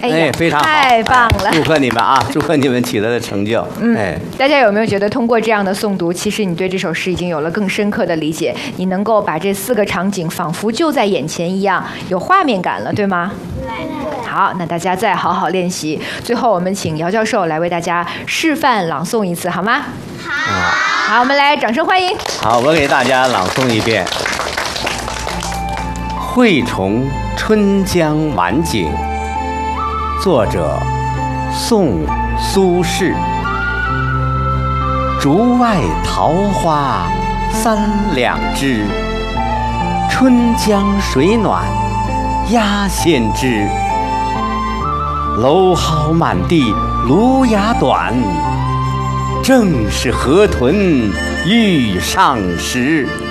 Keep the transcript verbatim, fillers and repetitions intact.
哎呀， 哎，非常好， 太棒了！ 祝贺你们啊，祝贺你们取得的成就。 嗯， 哎， 大家有没有觉得通过这样的诵读，其实你对这首诗已经有了更深刻的理解？你能够把这四个场景仿佛就在眼前一样，有画面感了，对吗？好，那大家再好好练习。最后，我们请姚教授来为大家示范朗诵一次，好吗？好，好，我们来掌声欢迎。 好，我给大家朗诵一遍《惠崇春江晚景》，作者宋苏轼。竹外桃花三两枝，春江水暖鸭先知。蒌蒿满地芦芽短，正是河豚欲上时。